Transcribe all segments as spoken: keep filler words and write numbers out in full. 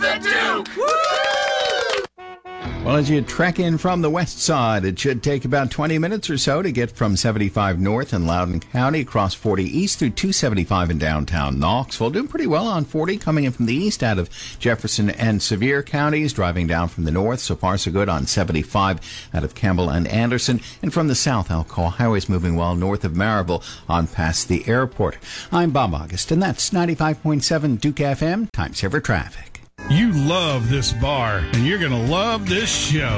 the Duke! Woo! Well, as you trek in from the west side, it should take about twenty minutes or so to get from seventy-five north in Loudoun County across forty east through two seventy-five in downtown Knoxville. Doing pretty well on forty coming in from the east out of Jefferson and Sevier counties. Driving down from the north, so far so good on seventy-five out of Campbell and Anderson. And from the south, Elko Highway's moving well north of Maryville on past the airport. I'm Bob August, and that's ninety-five point seven Duke F M, Time Saver Traffic. You love this bar, and you're going to love this show.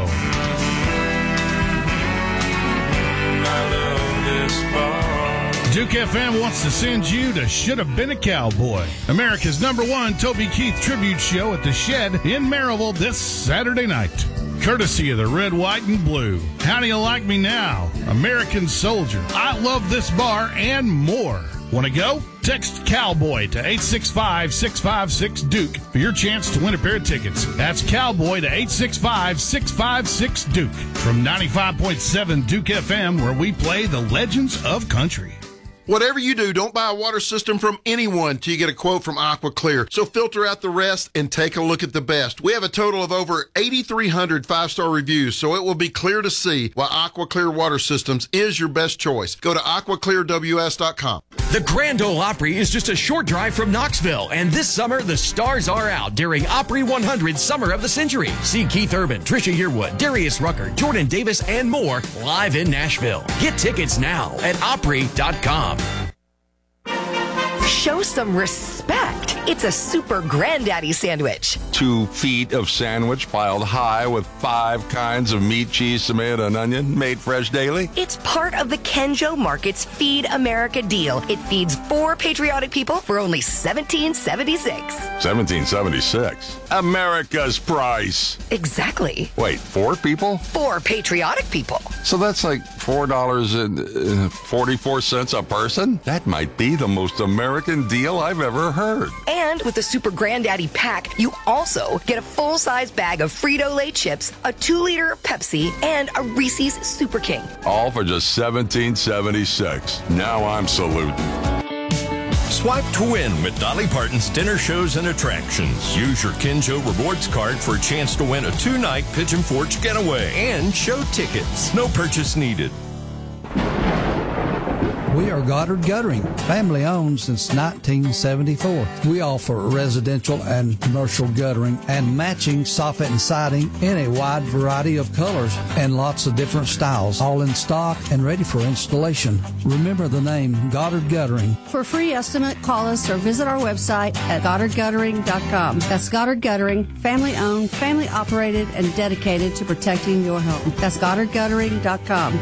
I love this bar. Duke F M wants to send you to Should Have Been a Cowboy, America's number one Toby Keith tribute show at the Shed in Maryville this Saturday night. Courtesy of the Red, White, and Blue. How Do You Like Me Now? American Soldier. I Love This Bar, and more. Want to go? Text Cowboy to eight six five, six five six, Duke for your chance to win a pair of tickets. That's Cowboy to eight six five, six five six, Duke. From ninety-five point seven Duke F M, where we play the legends of country. Whatever you do, don't buy a water system from anyone till you get a quote from Aqua Clear. So filter out the rest and take a look at the best. We have a total of over eighty-three hundred five-star reviews, so it will be clear to see why Aqua Clear Water Systems is your best choice. Go to aqua clear w s dot com. The Grand Ole Opry is just a short drive from Knoxville, and this summer the stars are out during Opry one hundred Summer of the Century. See Keith Urban, Trisha Yearwood, Darius Rucker, Jordan Davis, and more live in Nashville. Get tickets now at opry dot com. Show some respect. It's a super granddaddy sandwich. Two feet of sandwich piled high with five kinds of meat, cheese, tomato, and onion, made fresh daily. It's part of the Kenjo Market's Feed America deal. It feeds four patriotic people for only seventeen seventy-six. seventeen seventy-six. America's price. Exactly. Wait, four people? Four patriotic people. So that's like four dollars and forty-four cents a person? That might be the most American deal I've ever heard. And with the Super Granddaddy pack, you also get a full-size bag of Frito-Lay chips, a two-liter Pepsi, and a Reese's Super King. All for just seventeen seventy-six. Now I'm saluting. Swipe to win with Dolly Parton's dinner shows and attractions. Use your Kenjo Rewards card for a chance to win a two-night Pigeon Forge getaway and show tickets. No purchase needed. We are Goddard Guttering, family owned since nineteen seventy-four. We offer residential and commercial guttering and matching soffit and siding in a wide variety of colors and lots of different styles, all in stock and ready for installation. Remember the name Goddard Guttering. For a free estimate, call us or visit our website at goddard guttering dot com. That's Goddard Guttering, family owned, family operated, and dedicated to protecting your home. That's goddard guttering dot com.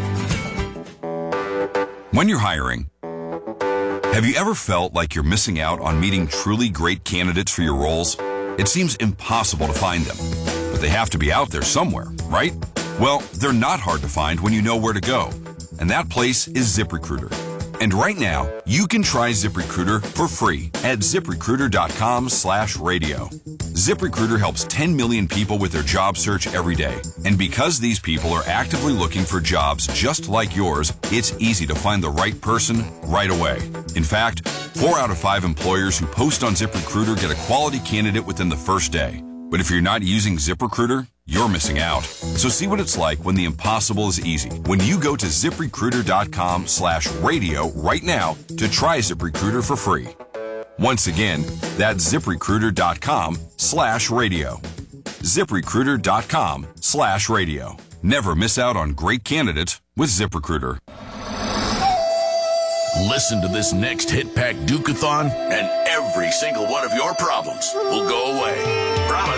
When you're hiring, have you ever felt like you're missing out on meeting truly great candidates for your roles? It seems impossible to find them, but they have to be out there somewhere, right? Well, they're not hard to find when you know where to go, and that place is ZipRecruiter. And right now, you can try ZipRecruiter for free at ZipRecruiter.com slash radio. ZipRecruiter helps ten million people with their job search every day. And because these people are actively looking for jobs just like yours, it's easy to find the right person right away. In fact, four out of five employers who post on ZipRecruiter get a quality candidate within the first day. But if you're not using ZipRecruiter, you're missing out. So see what it's like when the impossible is easy. When you go to ZipRecruiter.com slash radio right now to try ZipRecruiter for free. Once again, that's ZipRecruiter.com slash radio. ZipRecruiter.com slash radio. Never miss out on great candidates with ZipRecruiter. Listen to this next Hit Pack Duke-a-thon, and every single one of your problems will go away. Promise.